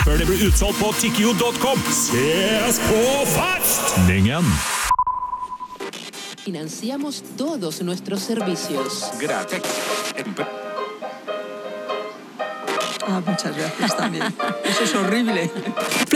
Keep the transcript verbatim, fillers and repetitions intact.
før det blir utsolgt på tikkio punkt com. Ses på festningen! Financiamos todos nuestros servicios. Gracias. Ah, muchas gracias también. Eso es horrible.